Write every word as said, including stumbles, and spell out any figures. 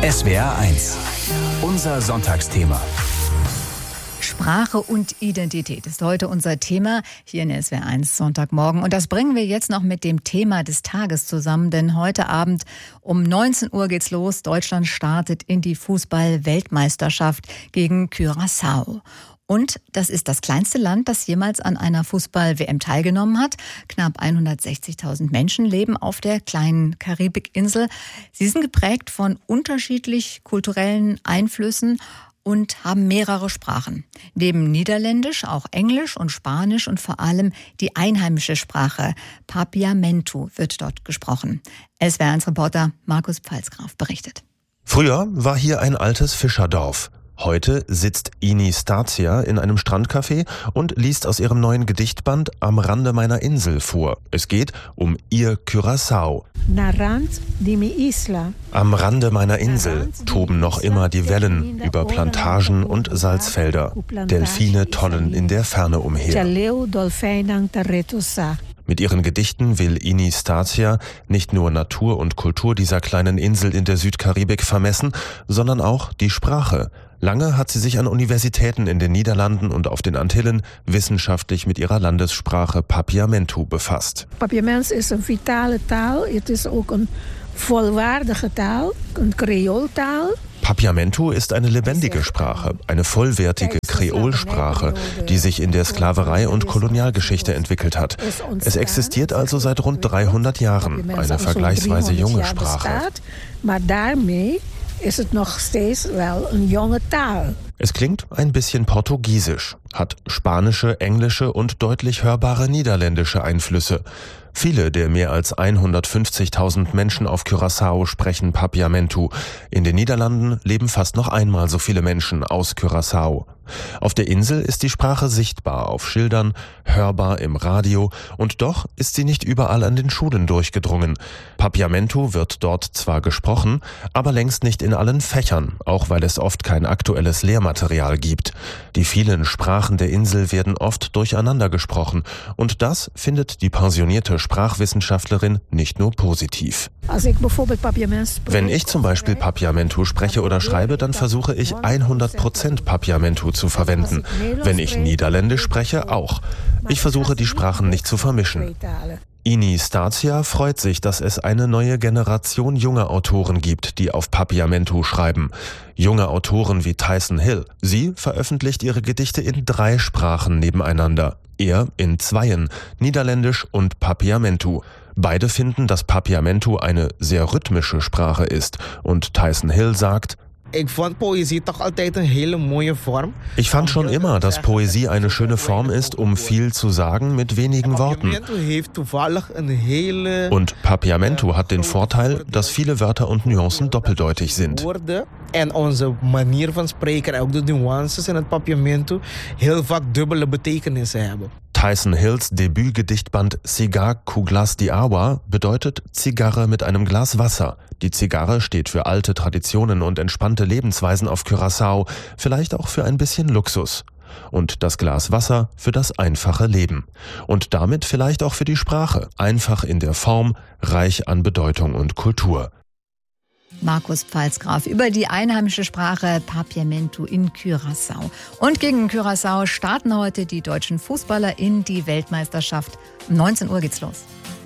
S W R eins. Unser Sonntagsthema. Sprache und Identität ist heute unser Thema hier in S W R eins Sonntagmorgen. Und das bringen wir jetzt noch mit dem Thema des Tages zusammen, denn heute Abend um neunzehn Uhr geht's los. Deutschland startet in die Fußball-Weltmeisterschaft gegen Curaçao. Und das ist das kleinste Land, das jemals an einer Fußball-W M teilgenommen hat. Knapp hundertsechzigtausend Menschen leben auf der kleinen Karibikinsel. Sie sind geprägt von unterschiedlich kulturellen Einflüssen und haben mehrere Sprachen. Neben Niederländisch auch Englisch und Spanisch und vor allem die einheimische Sprache Papiamentu wird dort gesprochen. S W R eins Reporter Markus Pfalzgraf berichtet. Früher war hier ein altes Fischerdorf. Heute sitzt Ini Stacia in einem Strandcafé und liest aus ihrem neuen Gedichtband Am Rande meiner Insel vor. Es geht um ihr Curaçao. Am Rande meiner Insel toben noch immer die Wellen über Plantagen und Salzfelder. Delfine tonnen in der Ferne umher. Mit ihren Gedichten will Ini Stacia nicht nur Natur und Kultur dieser kleinen Insel in der Südkaribik vermessen, sondern auch die Sprache. Lange hat sie sich an Universitäten in den Niederlanden und auf den Antillen wissenschaftlich mit ihrer Landessprache Papiamentu befasst. Papiamentu ist eine vitale Taal. Es ist auch eine vollwertige Taal, eine Kreoltaal. Papiamentu ist eine lebendige Sprache, eine vollwertige Kreolsprache, die sich in der Sklaverei und Kolonialgeschichte entwickelt hat. Es existiert also seit rund dreihundert Jahren, eine vergleichsweise junge Sprache. Ist es noch steeds wel een jonge Taal. Es klingt ein bisschen portugiesisch, hat spanische, englische und deutlich hörbare niederländische Einflüsse. Viele der mehr als hundertfünfzigtausend Menschen auf Curaçao sprechen Papiamentu. In den Niederlanden leben fast noch einmal so viele Menschen aus Curaçao. Auf der Insel ist die Sprache sichtbar auf Schildern, hörbar im Radio und doch ist sie nicht überall an den Schulen durchgedrungen. Papiamentu wird dort zwar gesprochen, aber längst nicht in allen Fächern, auch weil es oft kein aktuelles Lehrmaterial gibt. Die vielen Sprachen der Insel werden oft durcheinander gesprochen und das findet die pensionierte Sprachwissenschaftlerin nicht nur positiv. Wenn ich zum Beispiel Papiamentu spreche oder schreibe, dann versuche ich hundert Prozent Papiamentu zu verwenden. Wenn ich Niederländisch spreche, auch. Ich versuche die Sprachen nicht zu vermischen. Ini Stacia freut sich, dass es eine neue Generation junger Autoren gibt, die auf Papiamentu schreiben. Junge Autoren wie Tyson Hill. Sie veröffentlicht ihre Gedichte in drei Sprachen nebeneinander. Er in zweien, Niederländisch und Papiamentu. Beide finden, dass Papiamentu eine sehr rhythmische Sprache ist. Und Tyson Hill sagt: Ich fand Poesie doch altijd een hele mooie Form. Ich fand schon immer, dass Poesie eine schöne Form ist, um viel zu sagen mit wenigen Worten. Und Papiamentu hat den Vorteil, dass viele Wörter und Nuancen doppeldeutig sind. En onze manier van spreken, ook de nuances in het Papiamentu, heel vaak dubbele betekenissen hebben. Tyson Hills Debütgedichtband Cigar cu Glas de Agua bedeutet Zigarre mit einem Glas Wasser. Die Zigarre steht für alte Traditionen und entspannte Lebensweisen auf Curaçao, vielleicht auch für ein bisschen Luxus. Und das Glas Wasser für das einfache Leben. Und damit vielleicht auch für die Sprache. Einfach in der Form, reich an Bedeutung und Kultur. Markus Pfalzgraf über die einheimische Sprache Papiamentu in Curaçao. Und gegen Curaçao starten heute die deutschen Fußballer in die Weltmeisterschaft. Um neunzehn Uhr geht's los.